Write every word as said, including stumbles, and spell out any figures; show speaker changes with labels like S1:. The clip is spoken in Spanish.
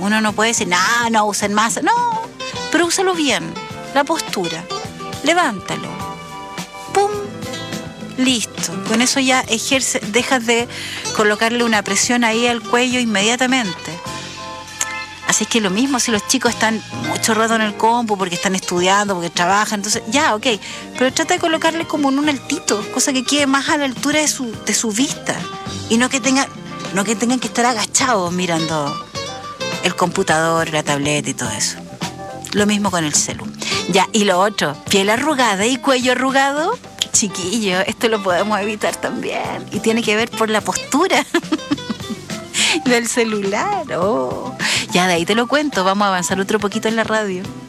S1: Uno no puede decir, no, no usen más. No, pero úsalo bien. La postura. Levántalo. ¡Pum! Listo. Con eso ya ejerce, dejas de colocarle una presión ahí al cuello inmediatamente. Así que lo mismo si los chicos están mucho rato en el compu porque están estudiando, porque trabajan, entonces ya, ok, pero trata de colocarle como en un altito, cosa que quede más a la altura de su, de su vista y no que tengan, no que tengan que estar agachados mirando el computador, la tableta y todo eso. Lo mismo con el celu. Ya, y lo otro, piel arrugada y cuello arrugado, chiquillo, esto lo podemos evitar también y tiene que ver por la postura del celular. Oh. Ya, de ahí te lo cuento. Vamos a avanzar otro poquito en la radio.